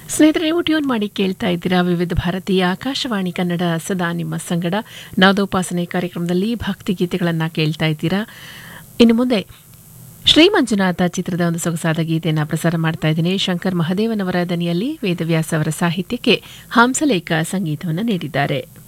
ಸ್ನೇಹಿತರೆ, ನೀವು ಟ್ಯೂನ್ ಮಾಡಿ ಕೇಳ್ತಾ ಇದ್ದೀರಾ ವಿವಿಧ ಭಾರತೀಯ ಆಕಾಶವಾಣಿ ಕನ್ನಡ ಸದಾ ನಿಮ್ಮ ಸಂಗಡ. ನಾದೋಪಾಸನೆ ಕಾರ್ಯಕ್ರಮದಲ್ಲಿ ಭಕ್ತಿಗೀತೆಗಳನ್ನು ಕೇಳ್ತಾ ಇದ್ದೀರಾ. ಇನ್ನು ಮುಂದೆ ಶ್ರೀ ಮಂಜುನಾಥ ಚಿತ್ರದ ಒಂದು ಸೊಗಸಾದ ಗೀತೆಯನ್ನು ಪ್ರಸಾರ ಮಾಡ್ತಾ ಇದ್ದೀನಿ. ಶಂಕರ್ ಮಹದೇವನವರ ದನಿಯಲ್ಲಿ ವೇದವ್ಯಾಸ ಅವರ ಸಾಹಿತ್ಯಕ್ಕೆ ಹಂಸಲೇಖ ಸಂಗೀತವನ್ನು ನೀಡಿದ್ದಾರೆ.